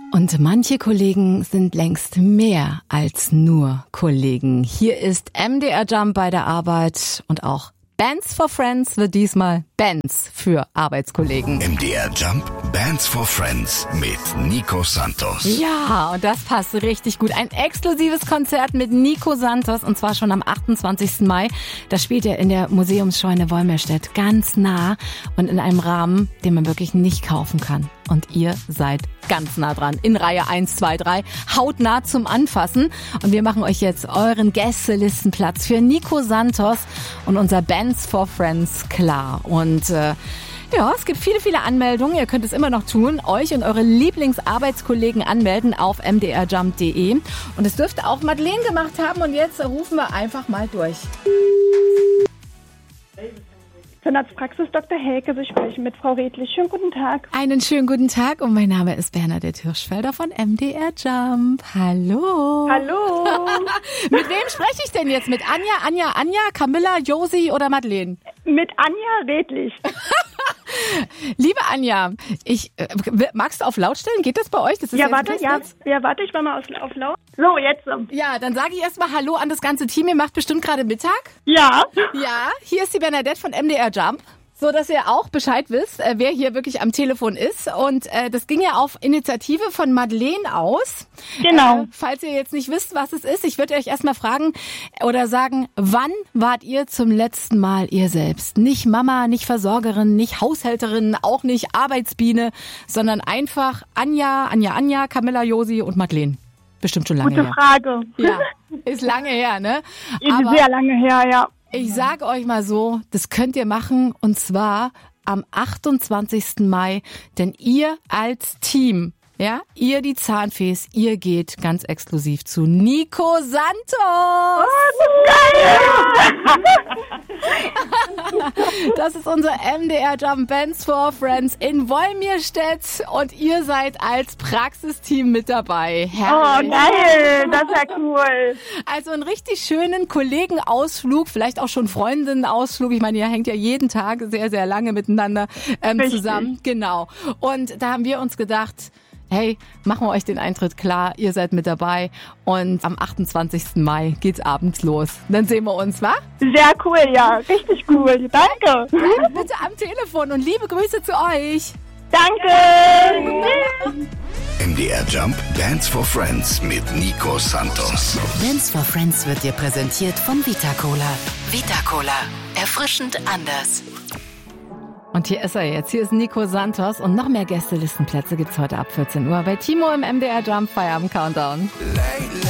Und manche Kollegen sind längst mehr als nur Kollegen. Hier ist MDR Jump bei der Arbeit und auch Bands for Friends wird diesmal Bands für Arbeitskollegen. MDR Jump Bands for Friends mit Nico Santos. Ja, und das passt richtig gut. Ein exklusives Konzert mit Nico Santos und zwar schon am 28. Mai. Das spielt er in der Museumsscheune Wolmirstedt ganz nah und in einem Rahmen, den man wirklich nicht kaufen kann. Und ihr seid ganz nah dran. In Reihe 1, 2, 3. Hautnah zum Anfassen. Und wir machen euch jetzt euren Gästelistenplatz für Nico Santos und unser Bands for Friends klar. Und ja, es gibt viele, viele Anmeldungen. Ihr könnt es immer noch tun. Euch und eure Lieblingsarbeitskollegen anmelden auf mdrjump.de. Und es dürfte auch Madeleine gemacht haben. Und jetzt rufen wir einfach mal durch. Zahnarztpraxis Dr. Helke, Sie sprechen mit Frau Redlich. Schönen guten Tag. Einen schönen guten Tag und mein Name ist Bernadette Hirschfelder von MDR Jump. Hallo. Hallo. Mit wem spreche ich denn jetzt? Mit Anja, Camilla, Josi oder Madeleine? Mit Anja Redlich. Liebe Anja, magst du auf laut stellen? Geht das bei euch? Das ist warte, ich war mal auf laut. So, jetzt. Ja, dann sage ich erstmal Hallo an das ganze Team. Ihr macht bestimmt gerade Mittag. Ja. Ja, hier ist die Bernadette von MDR Jump. So, dass ihr auch Bescheid wisst, wer hier wirklich am Telefon ist. Und das ging ja auf Initiative von Madeleine aus. Genau. Falls ihr jetzt nicht wisst, was es ist, ich würde euch erstmal fragen oder sagen, wann wart ihr zum letzten Mal ihr selbst? Nicht Mama, nicht Versorgerin, nicht Haushälterin, auch nicht Arbeitsbiene, sondern einfach Anja, Camilla, Josi und Madeleine. Bestimmt schon lange her. Gute Frage. Ja, ist lange her, ne? Aber sehr lange her, ja. Ich sage euch mal so, das könnt ihr machen und zwar am 28. Mai, denn ihr als Team, ja, ihr die Zahnfees, ihr geht ganz exklusiv zu Nico Santos. Oh, geil! Das ist unser MDR Jump Bands for Friends in Wolmirstedt und ihr seid als Praxisteam mit dabei. Herrlich. Oh, geil, das ist ja cool. Also einen richtig schönen Kollegenausflug, vielleicht auch schon Freundinnen-Ausflug. Ich meine, ihr hängt ja jeden Tag sehr, sehr lange miteinander zusammen. Genau. Und da haben wir uns gedacht, hey, machen wir euch den Eintritt klar, ihr seid mit dabei und am 28. Mai geht's abends los. Dann sehen wir uns, wa? Sehr cool, ja, richtig cool, danke. Bleibt bitte am Telefon und liebe Grüße zu euch. Danke. MDR Jump Bands for Friends mit Nico Santos. Bands for Friends wird dir präsentiert von Vita Cola. Vita Cola, erfrischend anders. Und hier ist er jetzt. Hier ist Nico Santos und noch mehr Gästelistenplätze gibt's heute ab 14 Uhr bei Timo im MDR Jump Feierabend Countdown.